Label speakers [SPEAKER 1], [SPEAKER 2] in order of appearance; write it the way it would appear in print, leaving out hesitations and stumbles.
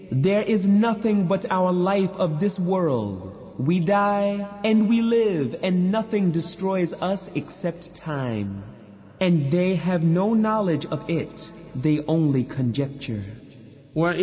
[SPEAKER 1] There is nothing but our life of this world. We die and we live, and nothing destroys us except time. And they have no knowledge of it, they only conjecture.